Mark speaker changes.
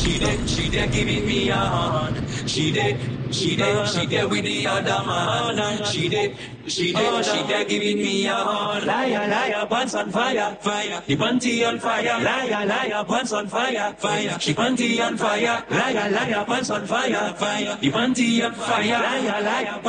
Speaker 1: she did giving me a hand. She did with the other man. She did giving me a hand. Liar, liar, pants on fire, fire. The panty on fire, liar, liar, pants on fire, fire. She panty on fire, liar, liar, pants on fire, fire. The panty on fire, liar, liar.